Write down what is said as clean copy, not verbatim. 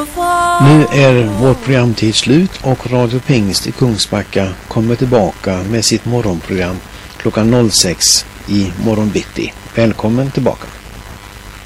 Nu är vår programtid slut och Radio Pingst i Kungsbacka kommer tillbaka med sitt morgonprogram klockan 06 i morgon bitti. Välkommen tillbaka.